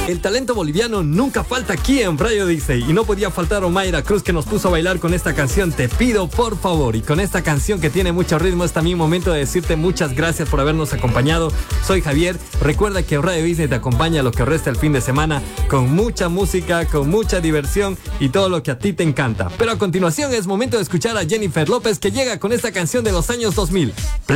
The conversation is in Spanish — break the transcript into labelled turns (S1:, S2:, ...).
S1: El talento boliviano nunca falta aquí en Radio Disney y no podía faltar Omaira Cruz, que nos puso a bailar con esta canción Te pido por favor. Y con esta canción que tiene mucho ritmo es también momento de decirte muchas gracias por habernos acompañado. Soy Javier, recuerda que Radio Disney te acompaña lo que resta el fin de semana con mucha música, con mucha diversión y todo lo que a ti te encanta. Pero a continuación es momento de escuchar a Jennifer López, que llega con esta canción de los años 2000.